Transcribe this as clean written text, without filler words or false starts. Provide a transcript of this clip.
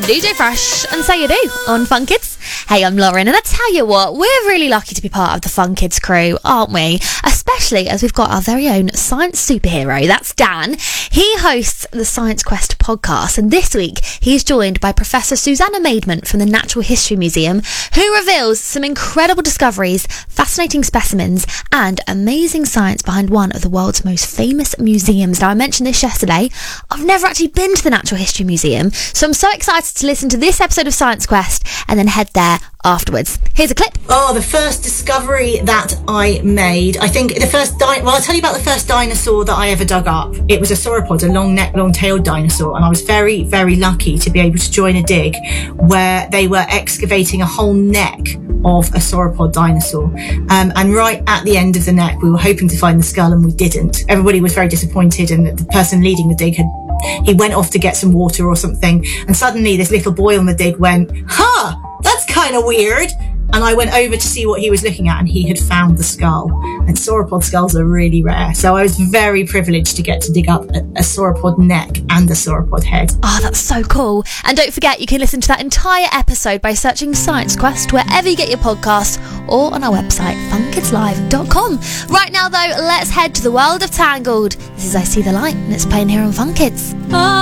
DJ Fresh and Say You Do on Fun Kids. Hey, I'm Lauren, and I tell you what, we're really lucky to be part of the Fun Kids crew, aren't we? Especially as we've got our very own science superhero, that's Dan. He hosts the Science Quest podcast, and this week he's joined by Professor Susanna Maidment from the Natural History Museum, who reveals some incredible discoveries, fascinating specimens, and amazing science behind one of the world's most famous museums. Now, I mentioned this yesterday. I've never actually been to the Natural History Museum, so I'm so excited to listen to this episode of Science Quest and then head there afterwards. Here's a clip. Oh, the first discovery that I made, I think the first I'll tell you about the first dinosaur that I ever dug up. It was a sauropod, a long neck, long tailed dinosaur, and I was very, very lucky to be able to join a dig where they were excavating a whole neck of a sauropod dinosaur, and right at the end of the neck we were hoping to find the skull, and we didn't. Everybody was very disappointed, and the person leading the dig he went off to get some water or something, and suddenly this little boy on the dig went, that's kind of weird. And I went over to see what he was looking at, and he had found the skull. And sauropod skulls are really rare. So I was very privileged to get to dig up a sauropod neck and a sauropod head. Oh, that's so cool. And don't forget, you can listen to that entire episode by searching Science Quest wherever you get your podcasts, or on our website, funkidslive.com. Right now, though, let's head to the world of Tangled. This is I See the Light, and it's playing here on Fun Kids.